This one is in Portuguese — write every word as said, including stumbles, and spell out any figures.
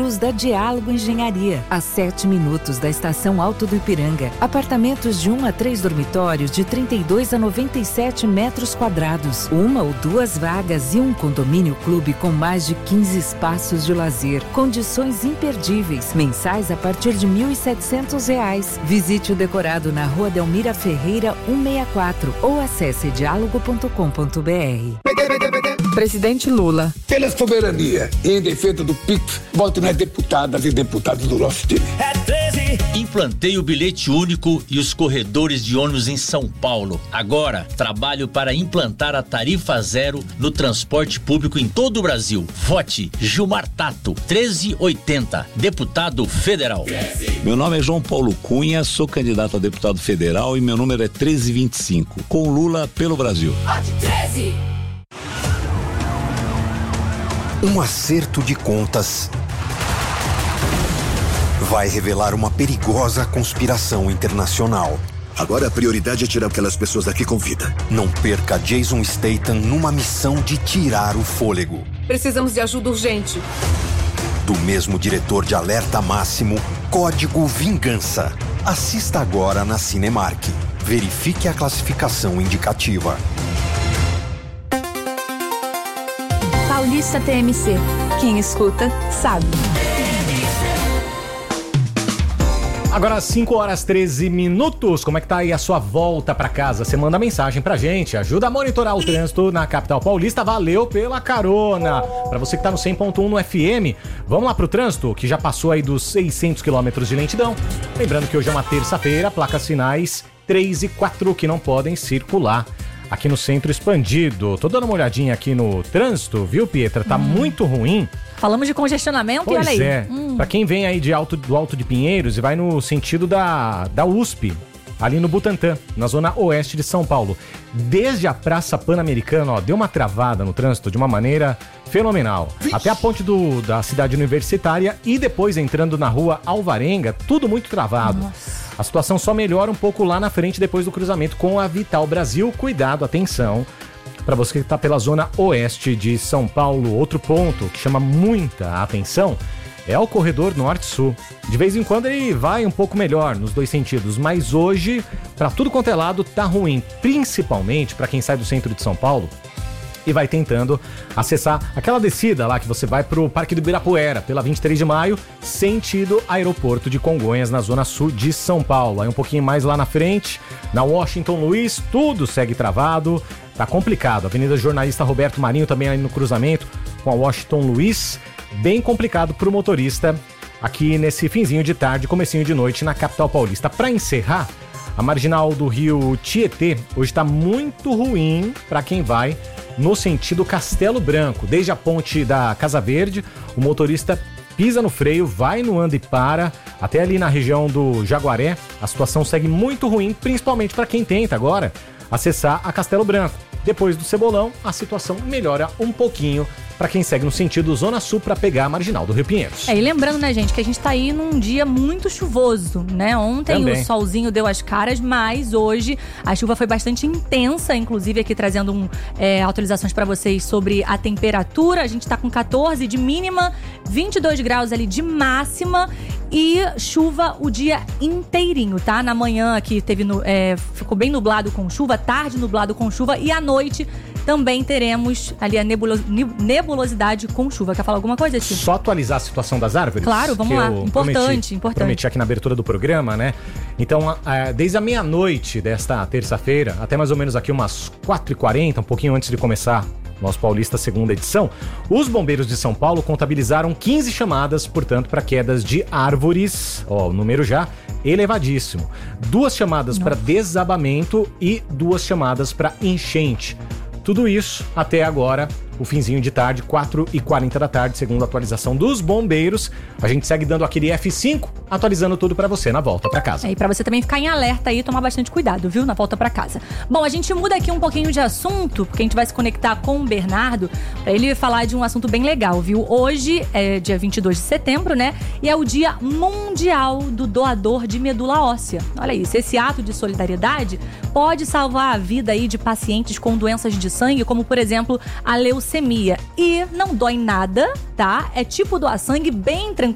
Cruz da Diálogo Engenharia, a sete minutos da Estação Alto do Ipiranga. Apartamentos de um a três dormitórios de trinta e dois a noventa e sete metros quadrados. Uma ou duas vagas e um condomínio clube com mais de quinze espaços de lazer. Condições imperdíveis. Mensais a partir de mil e setecentos reais. Visite o decorado na Rua Delmira Ferreira cento e sessenta e quatro ou acesse diálogo ponto com ponto br. Presidente Lula. Pela soberania e em defesa do P I X, voto nas deputadas e deputados do nosso time. É treze. Implantei o bilhete único e os corredores de ônibus em São Paulo. Agora, trabalho para implantar a tarifa zero no transporte público em todo o Brasil. Vote Gilmar Tato, treze oitenta, deputado federal. Meu nome é João Paulo Cunha, sou candidato a deputado federal e meu número é treze vinte e cinco. Com Lula pelo Brasil. Vote treze. Um acerto de contas vai revelar uma perigosa conspiração internacional. Agora a prioridade é tirar aquelas pessoas daqui com vida. Não perca Jason Statham numa missão de tirar o fôlego. Precisamos de ajuda urgente. Do mesmo diretor de Alerta Máximo, Código Vingança. Assista agora na Cinemark. Verifique a classificação indicativa. Paulista T M C. Quem escuta, sabe. Agora cinco horas e treze minutos, como é que tá aí a sua volta pra casa? Você manda mensagem pra gente, ajuda a monitorar o trânsito na capital paulista, valeu pela carona. Pra você que tá no cem ponto um no F M, vamos lá pro trânsito, que já passou aí dos seiscentos quilômetros de lentidão. Lembrando que hoje é uma terça-feira, placas finais três e quatro que não podem circular aqui no centro expandido. Tô dando uma olhadinha aqui no trânsito, viu, Pietra? Tá hum. muito ruim. Falamos de congestionamento pois e olha aí. É. Hum. Pra quem vem aí de alto, do Alto de Pinheiros e vai no sentido da, da U S P, ali no Butantã, na zona oeste de São Paulo. Desde a Praça Pan-Americana, ó, deu uma travada no trânsito de uma maneira fenomenal. Vixe. Até a ponte do, da cidade universitária e depois entrando na rua Alvarenga, tudo muito travado. Nossa. A situação só melhora um pouco lá na frente depois do cruzamento com a Vital Brasil. Cuidado, atenção. Para você que está pela zona oeste de São Paulo, outro ponto que chama muita atenção é o corredor norte-sul. De vez em quando ele vai um pouco melhor nos dois sentidos, mas hoje, para tudo quanto é lado, tá ruim. Principalmente para quem sai do centro de São Paulo e vai tentando acessar aquela descida lá que você vai pro Parque do Ibirapuera, pela vinte e três de maio, sentido aeroporto de Congonhas, na zona sul de São Paulo. Aí um pouquinho mais lá na frente, na Washington Luiz, tudo segue travado, tá complicado. Avenida Jornalista Roberto Marinho também aí no cruzamento com a Washington Luiz, bem complicado pro motorista aqui nesse finzinho de tarde, comecinho de noite na capital paulista. Para encerrar, a marginal do rio Tietê hoje tá muito ruim para quem vai no sentido Castelo Branco. Desde a ponte da Casa Verde, o motorista pisa no freio, vai no anda e para, até ali na região do Jaguaré, a situação segue muito ruim, principalmente para quem tenta agora acessar a Castelo Branco. Depois do Cebolão, a situação melhora um pouquinho para quem segue no sentido Zona Sul para pegar a marginal do Rio Pinheiros. É, e lembrando, né, gente, que a gente tá aí num dia muito chuvoso, né? Ontem Também. o solzinho deu as caras, mas hoje a chuva foi bastante intensa, inclusive aqui trazendo um, é, atualizações para vocês sobre a temperatura. A gente tá com catorze de mínima, vinte e dois graus ali de máxima e chuva o dia inteirinho, tá? Na manhã aqui teve no, é, ficou bem nublado com chuva, tarde nublado com chuva e à noite também teremos ali a nebulos, nebulosidade com chuva. Quer falar alguma coisa, Tio? Só atualizar a situação das árvores? Claro, vamos lá. Importante, prometi, importante. Prometi aqui na abertura do programa, né? Então, desde a meia-noite desta terça-feira, até mais ou menos aqui umas quatro e quarenta, um pouquinho antes de começar nosso Paulista segunda edição, os bombeiros de São Paulo contabilizaram quinze chamadas, portanto, para quedas de árvores, ó, o número já elevadíssimo. Duas chamadas para desabamento e duas chamadas para enchente. Tudo isso até agora, o finzinho de tarde, quatro e quarenta da tarde, segundo a atualização dos bombeiros. A gente segue dando aquele F cinco, atualizando tudo pra você na volta pra casa. É, e pra você também ficar em alerta aí, tomar bastante cuidado, viu? Na volta pra casa. Bom, a gente muda aqui um pouquinho de assunto, porque a gente vai se conectar com o Bernardo pra ele falar de um assunto bem legal, viu? Hoje é dia vinte e dois de setembro, né? E é o Dia Mundial do Doador de Medula Óssea. Olha isso, esse ato de solidariedade pode salvar a vida aí de pacientes com doenças de sangue, como, por exemplo, a leucemia. E não dói nada, tá? É tipo doar sangue bem tranquilo.